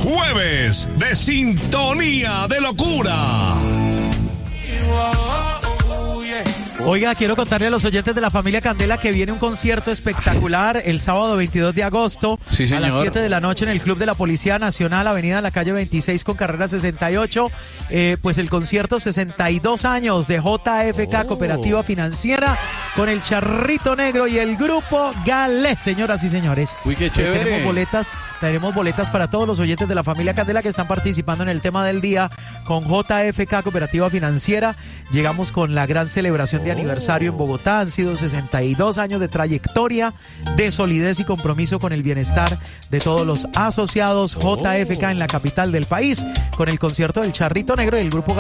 Jueves de Sintonía de Locura. Oiga, quiero contarle a los oyentes de la familia Candela que viene un concierto espectacular el sábado 22 de agosto Sí, señor. a las 7 de la noche en el Club de la Policía Nacional, avenida en la calle 26 con carrera 68. Pues el concierto 62 años de JFK Cooperativa Financiera con el Charrito Negro y el Grupo Galé, señoras y señores. Uy, qué chévere. Tenemos boletas para todos los oyentes de la familia Candela que están participando en el tema del día con JFK Cooperativa Financiera. Llegamos con la gran celebración de aniversario en Bogotá. Han sido 62 años de trayectoria, de solidez y compromiso con el bienestar de todos los asociados JFK en la capital del país, con el concierto del Charrito Negro y el Grupo